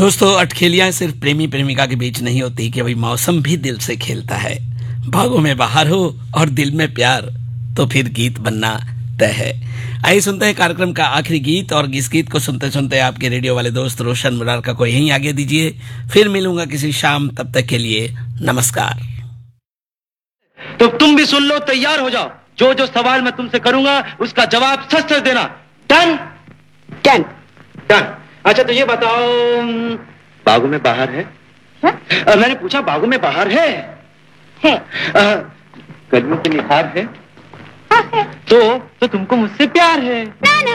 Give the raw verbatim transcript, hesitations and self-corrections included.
दोस्तों, अटखेलियां सिर्फ प्रेमी प्रेमिका के बीच नहीं होती कि भाई मौसम भी दिल से खेलता है। भागों में बाहर हो और दिल में प्यार, तो फिर गीत बनना तय है। आइए सुनते हैं कार्यक्रम का आखिरी गीत, और इस गीत को सुनते सुनते आपके रेडियो वाले दोस्त रोशन मुरारका को यहीं आगे दीजिए। फिर मिलूंगा किसी शाम, तब तक के लिए नमस्कार। तो तुम भी सुन लो, तैयार हो जाओ। जो जो सवाल मैं तुमसे करूंगा उसका जवाब सच सच देना। डन? डन। डन। अच्छा तो ये बताओ, बागों में बाहर है? है? आ, मैंने पूछा बागों में बाहर है? है। गर्मी के निखार है? हाँ है। तो तो तुमको मुझसे प्यार है? ना, ना।